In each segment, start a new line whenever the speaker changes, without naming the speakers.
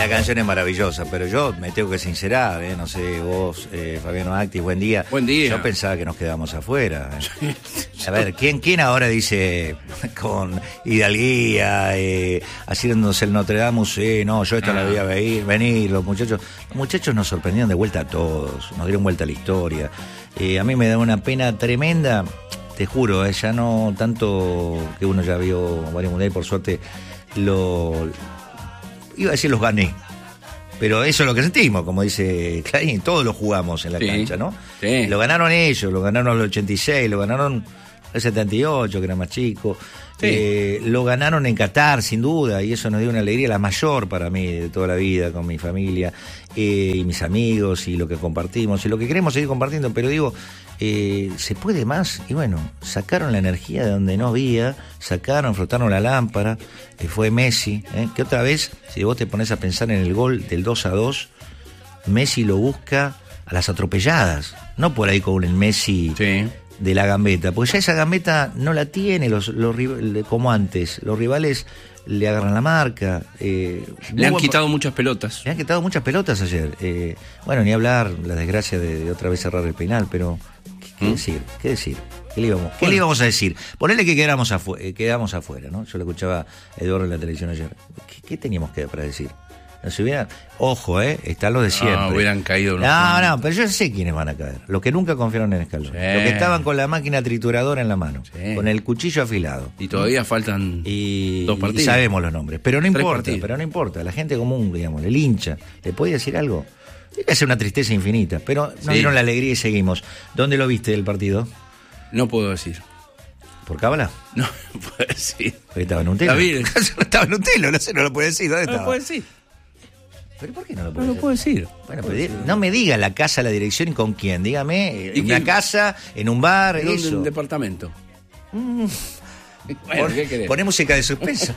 La canción es maravillosa, pero yo me tengo que sincerar, no sé, vos, Fabiano Actis, buen día.
Buen día.
Yo pensaba que nos quedábamos afuera. A ver, ¿quién ahora dice con hidalguía, haciéndose el Notre Dame, no, yo esto la voy a venir, los muchachos nos sorprendieron de vuelta a todos, nos dieron vuelta a la historia. A mí me da una pena tremenda, te juro, ya no tanto que uno ya vio varios mundiales, por suerte iba a decir los gané, pero eso es lo que sentimos, como dice Clarín, todos lo jugamos en la cancha, ¿no?
Sí.
Lo ganaron ellos, lo ganaron el 86, lo ganaron el 78, que era más chico. Sí. Lo ganaron en Qatar, sin duda, y eso nos dio una alegría, la mayor para mí de toda la vida, con mi familia y mis amigos, y lo que compartimos, y lo que queremos seguir compartiendo, pero digo, ¿se puede más? Y bueno, sacaron la energía de donde no había, frotaron la lámpara, fue Messi, que otra vez, si vos te pones a pensar en el gol del 2-2, Messi lo busca a las atropelladas, no por ahí con el Messi... Sí. De la gambeta, porque ya esa gambeta no la tiene como antes, los rivales le agarran la marca.
Le han quitado muchas pelotas.
Le han quitado muchas pelotas ayer. Bueno, ni hablar, la desgracia de otra vez cerrar el penal, pero ¿qué decir? ¿Qué le íbamos a decir? Ponele que quedamos afuera, ¿no? Yo lo escuchaba a Eduardo en la televisión ayer. ¿Qué teníamos para decir? No se hubieran, ojo, están los de siempre.
Hubieran caído.
No, pero yo sé quiénes van a caer. Los que nunca confiaron en Scaloni. Sí. Los que estaban con la máquina trituradora en la mano. Sí. Con el cuchillo afilado.
Y todavía faltan 2 partidos.
Y sabemos los nombres. Pero no importa. La gente común, digamos, el hincha, ¿le puede decir algo? Debe ser una tristeza infinita. Pero nos dieron la alegría y seguimos. ¿Dónde lo viste el partido?
No puedo decir.
¿Por cábala?
No puedo decir.
Porque estaba en un telo.
Estaba en un telo, no lo puedo decir. ¿Dónde estaba?
No puedo decir. ¿Pero por qué no lo puede
decir? No lo puedo decir.
Bueno, pero no me diga la casa, la dirección y con quién. Dígame, en una casa, en un bar,
en
eso.
un departamento.
Bueno, ¿qué querés? Poné música de suspenso.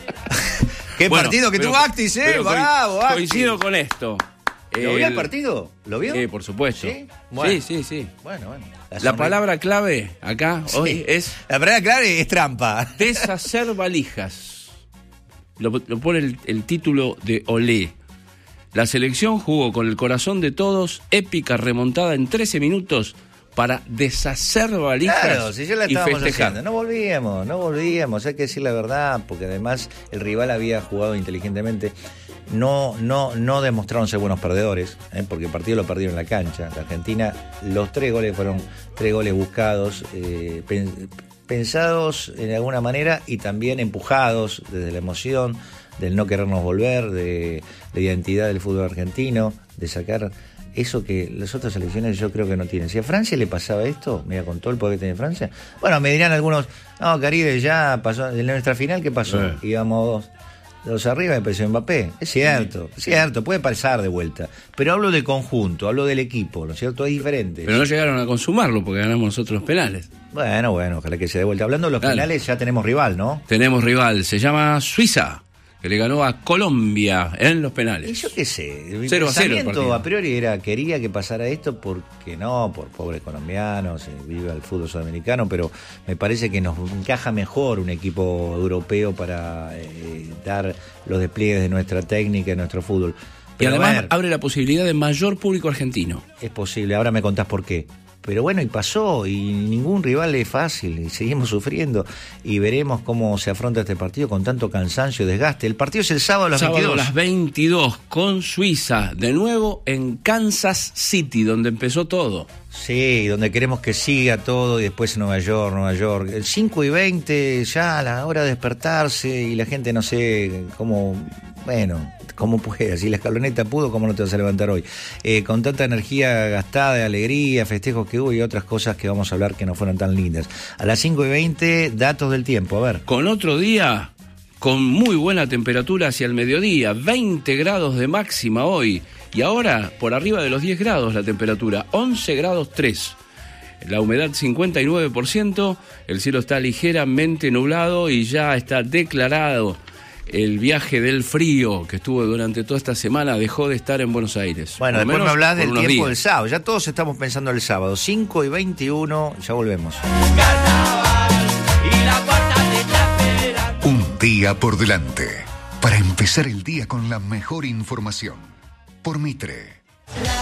¿Qué partido que tuvo Actis, Bravo, Actis.
Coincido con esto.
¿Lo vio el partido? ¿Lo vio?
Sí, por supuesto.
¿Sí?
Bueno. Sí.
Bueno.
La palabra clave acá hoy es...
La palabra clave es trampa.
Deshacer valijas. Lo pone el título de Olé. La selección jugó con el corazón de todos, épica remontada en 13 minutos para deshacer valijas. Claro,
si ya la estábamos haciendo. No volvíamos, hay que decir la verdad, porque además el rival había jugado inteligentemente. No demostraron ser buenos perdedores, porque el partido lo perdieron en la cancha. La Argentina, los 3 goles fueron 3 goles buscados, pensados en alguna manera y también empujados desde la emoción, del no querernos volver, de la identidad del fútbol argentino, de sacar eso que las otras selecciones yo creo que no tienen. Si a Francia le pasaba esto, mira, con todo el poder que tiene Francia, bueno, me dirán algunos, no, Caribe ya pasó, en nuestra final, ¿qué pasó? Íbamos 2 arriba y empezó Mbappé. Es cierto, puede pasar de vuelta, pero hablo de conjunto, hablo del equipo, ¿no es cierto? Es diferente.
Pero no llegaron a consumarlo porque ganamos nosotros los penales.
Bueno, ojalá que se dé vuelta. Hablando de los penales, ya tenemos rival, ¿no?
Tenemos rival, se llama Suiza, que le ganó a Colombia en los penales.
Y yo qué sé, mi
0-0
a priori quería que pasara esto porque no, por pobres colombianos, viva el fútbol sudamericano, pero me parece que nos encaja mejor un equipo europeo para dar los despliegues de nuestra técnica, de nuestro fútbol.
Pero y además abre la posibilidad de mayor público argentino.
Es posible, ahora me contás por qué. Pero bueno, y pasó, y ningún rival es fácil, y seguimos sufriendo, y veremos cómo se afronta este partido con tanto cansancio y desgaste. El partido es el sábado a las 22.
Sábado a las 22, con Suiza, de nuevo en Kansas City, donde empezó todo.
Sí, donde queremos que siga todo, y después Nueva York. El 5:20, ya a la hora de despertarse, y la gente no sé cómo... Bueno, como pueda, si la escaloneta pudo, ¿cómo no te vas a levantar hoy? Con tanta energía gastada, de alegría, festejos que hubo y otras cosas que vamos a hablar que no fueron tan lindas. A las 5:20, datos del tiempo, a ver.
Con otro día, con muy buena temperatura hacia el mediodía, 20 grados de máxima hoy. Y ahora, por arriba de los 10 grados la temperatura, 11 grados 3. La humedad 59%, el cielo está ligeramente nublado y ya está declarado. El viaje del frío que estuvo durante toda esta semana dejó de estar en Buenos Aires.
Bueno, después me hablás del tiempo del sábado. Ya todos estamos pensando el sábado. 5:21, ya volvemos.
Un día por delante. para empezar el día con la mejor información. Por Mitre.